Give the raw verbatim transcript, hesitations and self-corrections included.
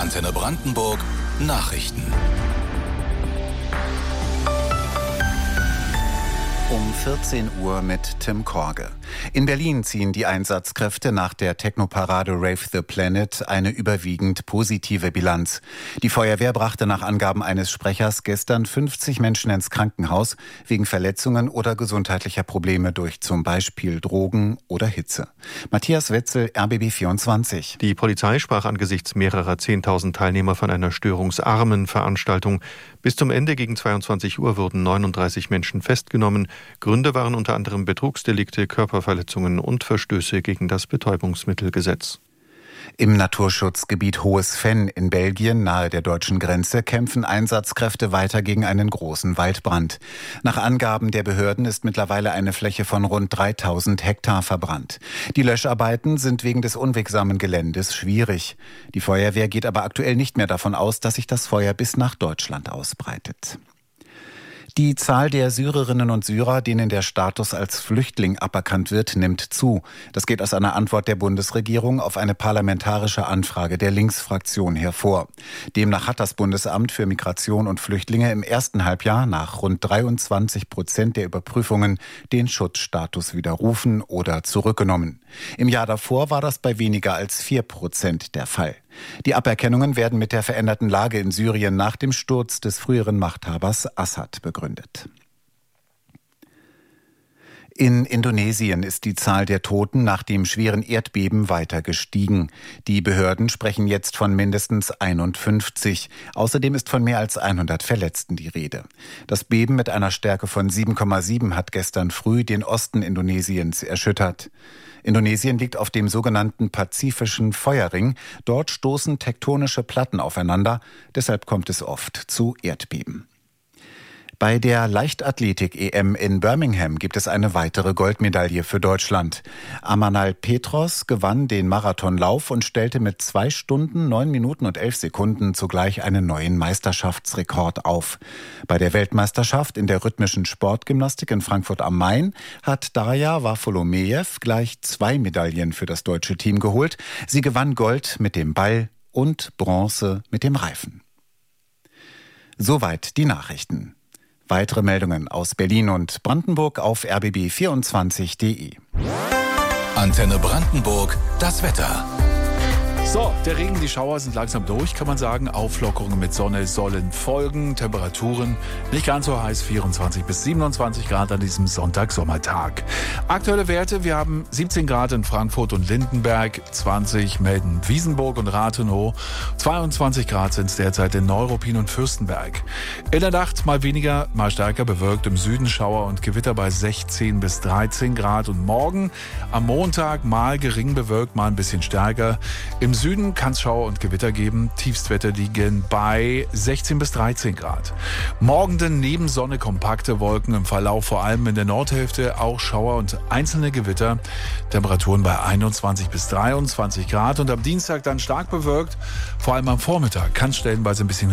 Antenne Brandenburg Nachrichten. Um vierzehn Uhr mit Tim Korge. In Berlin ziehen die Einsatzkräfte nach der Technoparade Rave the Planet eine überwiegend positive Bilanz. Die Feuerwehr brachte nach Angaben eines Sprechers gestern fünfzig Menschen ins Krankenhaus wegen Verletzungen oder gesundheitlicher Probleme durch zum Beispiel Drogen oder Hitze. Matthias Wetzel, R B B vierundzwanzig. Die Polizei sprach angesichts mehrerer zehntausend Teilnehmer von einer störungsarmen Veranstaltung. Bis zum Ende gegen zweiundzwanzig Uhr wurden neununddreißig Menschen festgenommen. Gründe waren unter anderem Betrugsdelikte, Körperverletzungen und Verstöße gegen das Betäubungsmittelgesetz. Im Naturschutzgebiet Hohes Venn in Belgien nahe der deutschen Grenze kämpfen Einsatzkräfte weiter gegen einen großen Waldbrand. Nach Angaben der Behörden ist mittlerweile eine Fläche von rund dreitausend Hektar verbrannt. Die Löscharbeiten sind wegen des unwegsamen Geländes schwierig. Die Feuerwehr geht aber aktuell nicht mehr davon aus, dass sich das Feuer bis nach Deutschland ausbreitet. Die Zahl der Syrerinnen und Syrer, denen der Status als Flüchtling aberkannt wird, nimmt zu. Das geht aus einer Antwort der Bundesregierung auf eine parlamentarische Anfrage der Linksfraktion hervor. Demnach hat das Bundesamt für Migration und Flüchtlinge im ersten Halbjahr nach rund dreiundzwanzig Prozent der Überprüfungen den Schutzstatus widerrufen oder zurückgenommen. Im Jahr davor war das bei weniger als vier Prozent der Fall. Die Aberkennungen werden mit der veränderten Lage in Syrien nach dem Sturz des früheren Machthabers Assad begründet. In Indonesien ist die Zahl der Toten nach dem schweren Erdbeben weiter gestiegen. Die Behörden sprechen jetzt von mindestens einundfünfzig. Außerdem ist von mehr als hundert Verletzten die Rede. Das Beben mit einer Stärke von sieben Komma sieben hat gestern früh den Osten Indonesiens erschüttert. Indonesien liegt auf dem sogenannten Pazifischen Feuerring. Dort stoßen tektonische Platten aufeinander. Deshalb kommt es oft zu Erdbeben. Bei der Leichtathletik-E M in Birmingham gibt es eine weitere Goldmedaille für Deutschland. Amanal Petros gewann den Marathonlauf und stellte mit zwei Stunden, neun Minuten und elf Sekunden zugleich einen neuen Meisterschaftsrekord auf. Bei der Weltmeisterschaft in der rhythmischen Sportgymnastik in Frankfurt am Main hat Darja Wafolomejew gleich zwei Medaillen für das deutsche Team geholt. Sie gewann Gold mit dem Ball und Bronze mit dem Reifen. Soweit die Nachrichten. Weitere Meldungen aus Berlin und Brandenburg auf r b b vierundzwanzig punkt d e. Antenne Brandenburg, das Wetter. So, der Regen, die Schauer sind langsam durch, kann man sagen. Auflockerungen mit Sonne sollen folgen. Temperaturen nicht ganz so heiß, vierundzwanzig bis siebenundzwanzig Grad an diesem Sonntag-Sommertag. Aktuelle Werte, wir haben siebzehn Grad in Frankfurt und Lindenberg, zwanzig melden Wiesenburg und Rathenow, zweiundzwanzig Grad sind es derzeit in Neuruppin und Fürstenberg. In der Nacht mal weniger, mal stärker bewölkt, im Süden Schauer und Gewitter bei sechzehn bis dreizehn Grad. Und morgen am Montag mal gering bewölkt, mal ein bisschen stärker. Im Süden kann es Schauer und Gewitter geben. Tiefstwerte liegen bei sechzehn bis dreizehn Grad. Morgen dann neben Sonne kompakte Wolken im Verlauf, vor allem in der Nordhälfte auch Schauer und einzelne Gewitter. Temperaturen bei einundzwanzig bis dreiundzwanzig Grad und am Dienstag dann stark bewölkt. Vor allem am Vormittag kann es stellenweise ein bisschen